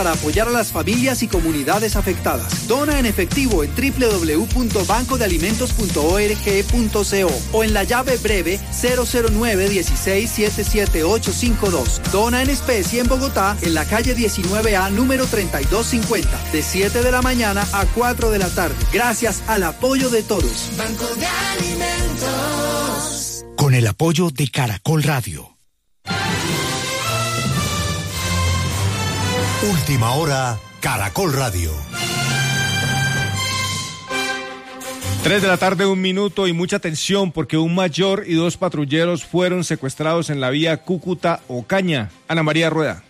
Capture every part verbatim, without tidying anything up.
para apoyar a las familias y comunidades afectadas. Dona en efectivo en doble u doble u doble u punto banco de alimentos punto org punto co o en la llave breve cero cero nueve dieciséis siete siete ocho cinco dos. Dona en especie en Bogotá, en la calle diecinueve A, número treinta y dos cincuenta, de siete de la mañana a cuatro de la tarde. Gracias al apoyo de todos. Banco de Alimentos. Con el apoyo de Caracol Radio. Última hora, Caracol Radio. Tres de la tarde, un minuto y mucha atención porque un mayor y dos patrulleros fueron secuestrados en la vía Cúcuta-Ocaña. Ana María Rueda.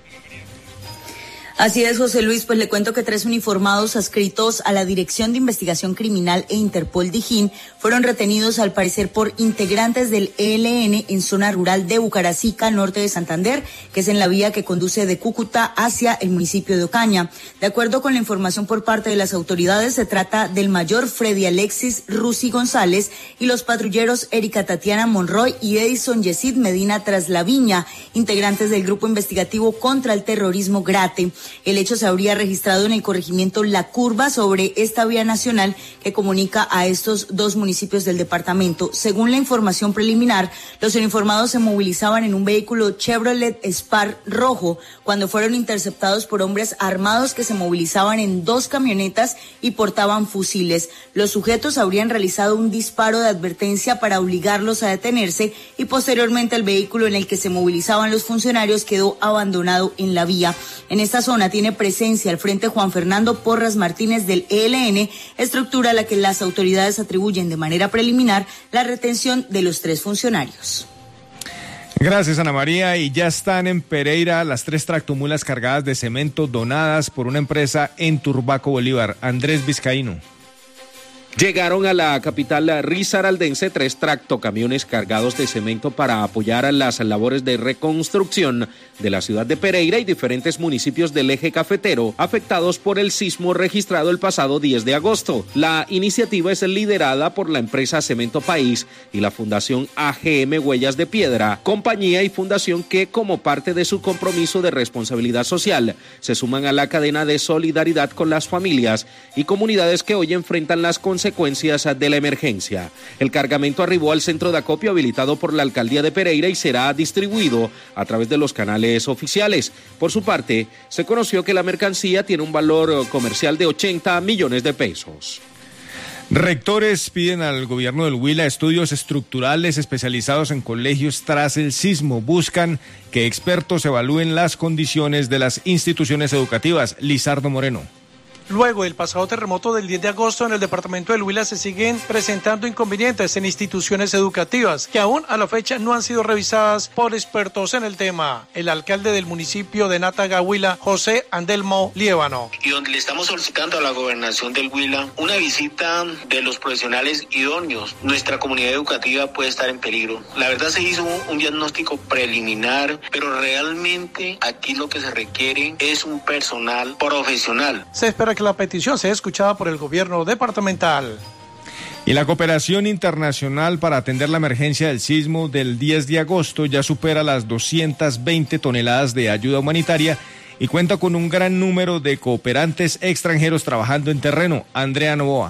Así es, José Luis, pues le cuento que tres uniformados adscritos a la Dirección de Investigación Criminal e Interpol Dijín fueron retenidos al parecer por integrantes del E L N en zona rural de Bucaracica, norte de Santander, que es en la vía que conduce de Cúcuta hacia el municipio de Ocaña. De acuerdo con la información por parte de las autoridades, se trata del mayor Freddy Alexis Rusi González y los patrulleros Erika Tatiana Monroy y Edison Yesid Medina Traslaviña, integrantes del Grupo Investigativo contra el Terrorismo GRATE. El hecho se habría registrado en el corregimiento La Curva sobre esta vía nacional que comunica a estos dos municipios del departamento. Según la información preliminar, los uniformados se movilizaban en un vehículo Chevrolet Spar rojo cuando fueron interceptados por hombres armados que se movilizaban en dos camionetas y portaban fusiles. Los sujetos habrían realizado un disparo de advertencia para obligarlos a detenerse y posteriormente el vehículo en el que se movilizaban los funcionarios quedó abandonado en la vía. En esta zona tiene presencia al frente Juan Fernando Porras Martínez del E L N, estructura a la que las autoridades atribuyen de manera preliminar la retención de los tres funcionarios. Gracias, Ana María. Y ya están en Pereira las tres tractomulas cargadas de cemento donadas por una empresa en Turbaco, Bolívar. Andrés Vizcaíno. Llegaron a la capital risaraldense tres tractocamiones cargados de cemento para apoyar a las labores de reconstrucción de la ciudad de Pereira y diferentes municipios del eje cafetero afectados por el sismo registrado el pasado diez de agosto. La iniciativa es liderada por la empresa Cemento País y la Fundación A G M Huellas de Piedra, compañía y fundación que, como parte de su compromiso de responsabilidad social, se suman a la cadena de solidaridad con las familias y comunidades que hoy enfrentan las consecuencias consecuencias de la emergencia. El cargamento arribó al centro de acopio habilitado por la alcaldía de Pereira y será distribuido a través de los canales oficiales. Por su parte, se conoció que la mercancía tiene un valor comercial de ochenta millones de pesos. Rectores piden al gobierno del Huila estudios estructurales especializados en colegios tras el sismo. Buscan que expertos evalúen las condiciones de las instituciones educativas. Lizardo Moreno. Luego del pasado terremoto del diez de agosto en el departamento del Huila se siguen presentando inconvenientes en instituciones educativas que aún a la fecha no han sido revisadas por expertos en el tema. El alcalde del municipio de Nátaga, Huila, José Andelmo Liévano. Y donde le estamos solicitando a la gobernación del Huila una visita de los profesionales idóneos. Nuestra comunidad educativa puede estar en peligro. La verdad se hizo un, un diagnóstico preliminar, pero realmente aquí lo que se requiere es un personal profesional. Se espera que la petición sea escuchada por el gobierno departamental. Y la cooperación internacional para atender la emergencia del sismo del diez de agosto ya supera las doscientas veinte toneladas de ayuda humanitaria y cuenta con un gran número de cooperantes extranjeros trabajando en terreno. Andrea Novoa.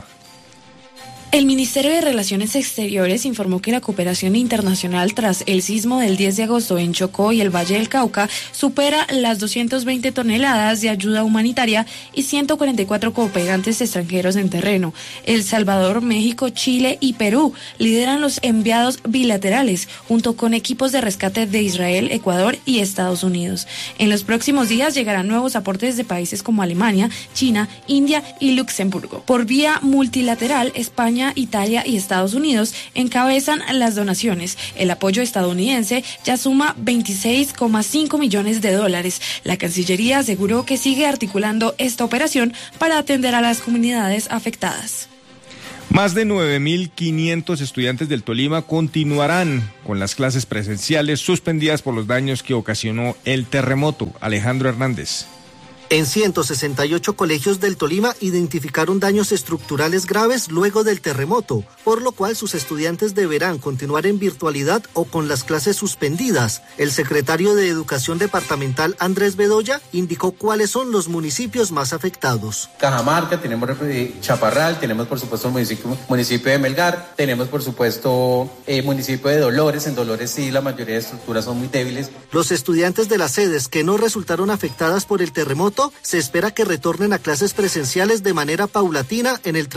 El Ministerio de Relaciones Exteriores informó que la cooperación internacional tras el sismo del diez de agosto en Chocó y el Valle del Cauca supera las doscientas veinte toneladas de ayuda humanitaria y ciento cuarenta y cuatro cooperantes extranjeros en terreno. El Salvador, México, Chile y Perú lideran los enviados bilaterales junto con equipos de rescate de Israel, Ecuador y Estados Unidos. En los próximos días llegarán nuevos aportes de países como Alemania, China, India y Luxemburgo. Por vía multilateral, España, Italia y Estados Unidos encabezan las donaciones. El apoyo estadounidense ya suma veintiséis coma cinco millones de dólares. La Cancillería aseguró que sigue articulando esta operación para atender a las comunidades afectadas. Más de nueve mil quinientos estudiantes del Tolima continuarán con las clases presenciales suspendidas por los daños que ocasionó el terremoto. Alejandro Hernández. En ciento sesenta y ocho colegios del Tolima identificaron daños estructurales graves luego del terremoto, por lo cual sus estudiantes deberán continuar en virtualidad o con las clases suspendidas. El secretario de Educación Departamental, Andrés Bedoya, indicó cuáles son los municipios más afectados. Cajamarca, tenemos Chaparral, tenemos por supuesto el municipio, municipio de Melgar, tenemos por supuesto el municipio de Dolores. En Dolores sí, la mayoría de estructuras son muy débiles. Los estudiantes de las sedes que no resultaron afectadas por el terremoto se espera que retornen a clases presenciales de manera paulatina en el